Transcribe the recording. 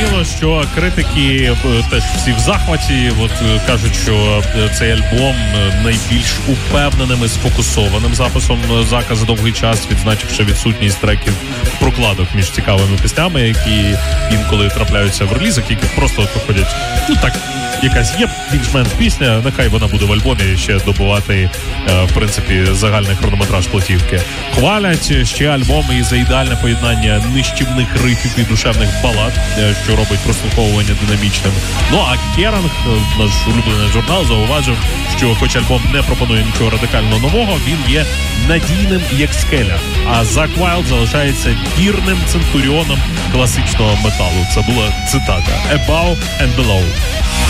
зрозуміло, що критики теж всі в захваті. От кажуть, що цей альбом найбільш упевненим і сфокусованим записом Зака за довгий час, відзначивши відсутність треків прокладок між цікавими піснями, які інколи трапляються в релізах, які просто виходять, ну так, якась є більш-менш пісня, нехай вона буде в альбомі ще добувати, в принципі, загальний хронометраж платівки. Хвалять ще альбом і за ідеальне поєднання нищівних рифів і душевних балад, що робить прослуховування динамічним. Ну а Керанг, наш улюблений журнал, зауважив, що хоч альбом не пропонує нічого радикально нового, він є надійним як скеля. А Зак Вайлд залишається вірним центуріоном класичного металу. Це була цитата. Above and below.